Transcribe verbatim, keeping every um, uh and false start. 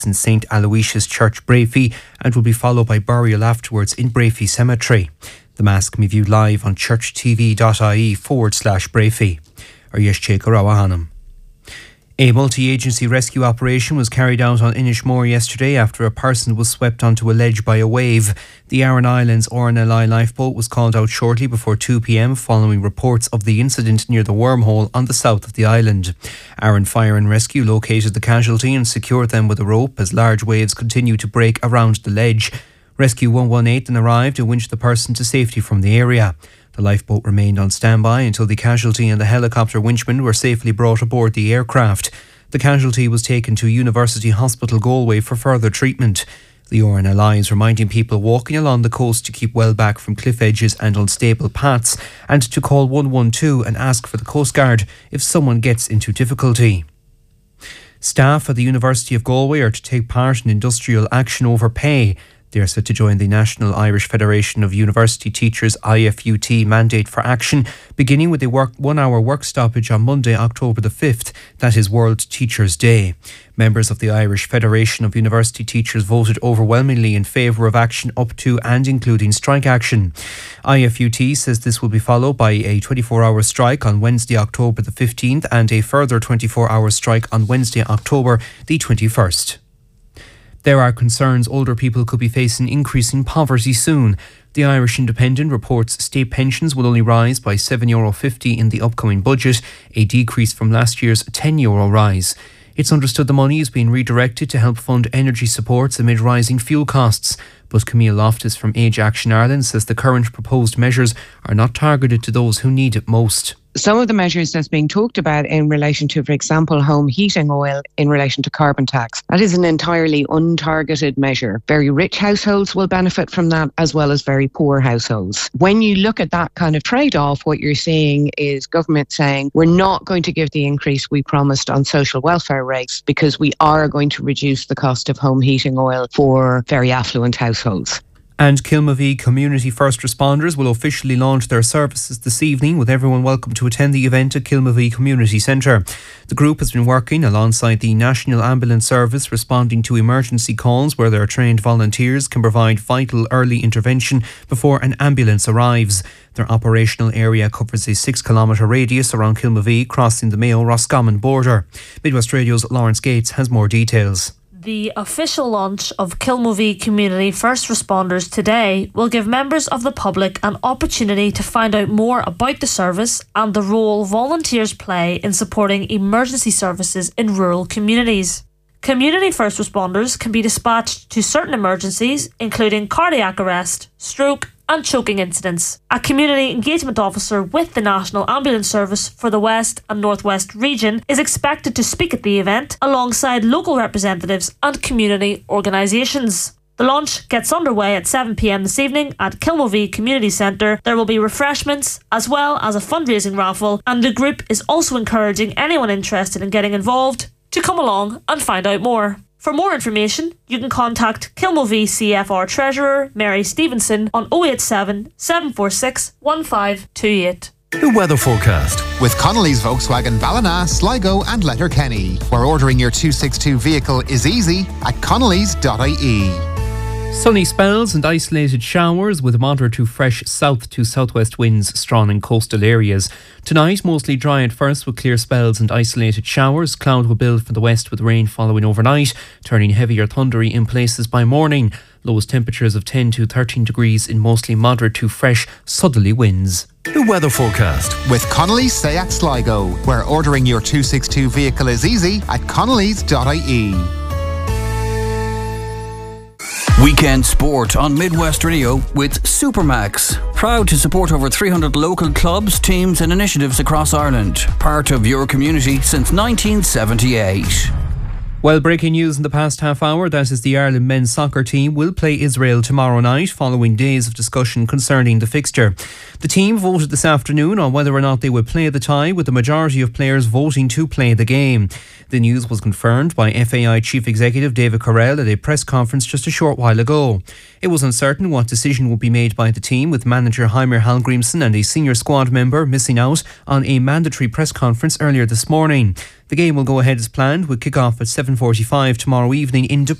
in Saint Aloysius Church, Brafey, and will be followed by burial afterwards in Brafey Cemetery. The Mass can be viewed live on churchtv.ie forward slash Brafey. Aryesh Chekarawahanam. A multi-agency rescue operation was carried out on Inishmore yesterday after a person was swept onto a ledge by a wave. The Aran Islands R N L I lifeboat was called out shortly before two p.m. following reports of the incident near the wormhole on the south of the island. Aran Fire and Rescue located the casualty and secured them with a rope as large waves continue to break around the ledge. Rescue one one eight then arrived and winched the person to safety from the area. The lifeboat remained on standby until the casualty and the helicopter winchman were safely brought aboard the aircraft. The casualty was taken to University Hospital Galway for further treatment. The R N L I is reminding people walking along the coast to keep well back from cliff edges and unstable paths and to call one one two and ask for the Coast Guard if someone gets into difficulty. Staff at the University of Galway are to take part in industrial action over pay. They are set to join the National Irish Federation of University Teachers I F U T mandate for action, beginning with a work, one-hour work stoppage on Monday, October the fifth. That is World Teachers' Day. Members of the Irish Federation of University Teachers voted overwhelmingly in favour of action up to and including strike action. I F U T says this will be followed by a twenty-four hour strike on Wednesday, October the fifteenth and a further twenty-four hour strike on Wednesday, October the twenty-first. There are concerns older people could be facing increasing poverty soon. The Irish Independent reports state pensions will only rise by seven euro fifty in the upcoming budget, a decrease from last year's ten euro rise. It's understood the money is being redirected to help fund energy supports amid rising fuel costs. But Camille Loftus from Age Action Ireland says the current proposed measures are not targeted to those who need it most. Some of the measures that's being talked about in relation to, for example, home heating oil in relation to carbon tax, that is an entirely untargeted measure. Very rich households will benefit from that as well as very poor households. When you look at that kind of trade-off, what you're seeing is government saying we're not going to give the increase we promised on social welfare rates because we are going to reduce the cost of home heating oil for very affluent households. And Kilmavie Community First Responders will officially launch their services this evening, with everyone welcome to attend the event at Kilmavie Community Centre. The group has been working alongside the National Ambulance Service, responding to emergency calls where their trained volunteers can provide vital early intervention before an ambulance arrives. Their operational area covers a six kilometre radius around Kilmavie, crossing the Mayo-Roscommon border. Midwest Radio's Lawrence Gates has more details. The official launch of Kilmavie Community First Responders today will give members of the public an opportunity to find out more about the service and the role volunteers play in supporting emergency services in rural communities. Community First Responders can be dispatched to certain emergencies, including cardiac arrest, stroke and choking incidents. A community engagement officer with the National Ambulance Service for the West and North West region is expected to speak at the event alongside local representatives and community organisations. The launch gets underway at seven p.m. this evening at Kilmavie Community Centre. There will be refreshments as well as a fundraising raffle, and the group is also encouraging anyone interested in getting involved to come along and find out more. For more information, you can contact Kilmavie C F R Treasurer Mary Stevenson on oh eight seven, seven four six, one five two eight. The weather forecast with Connolly's Volkswagen Ballina, Sligo and Letterkenny, where ordering your two sixty-two vehicle is easy at connellys dot I E. Sunny spells and isolated showers with moderate to fresh south to southwest winds strong in coastal areas. Tonight, mostly dry at first with clear spells and isolated showers. Cloud will build from the west with rain following overnight, turning heavy or thundery in places by morning. Lowest temperatures of ten to thirteen degrees in mostly moderate to fresh southerly winds. The weather forecast with Connolly's Seat Sligo, where ordering your two sixty-two vehicle is easy at connellys dot I E. Weekend sport on Midwest Radio with Supermax. Proud to support over three hundred local clubs, teams and initiatives across Ireland. Part of your community since nineteen seventy-eight. Well, breaking news in the past half hour, that is the Ireland men's soccer team will play Israel tomorrow night following days of discussion concerning the fixture. The team voted this afternoon on whether or not they would play the tie, with the majority of players voting to play the game. The news was confirmed by F A I Chief Executive David Correll at a press conference just a short while ago. It was uncertain what decision would be made by the team, with manager Heimer Hallgrímsson and a senior squad member missing out on a mandatory press conference earlier this morning. The game will go ahead as planned with kick-off at seven forty-five tomorrow evening in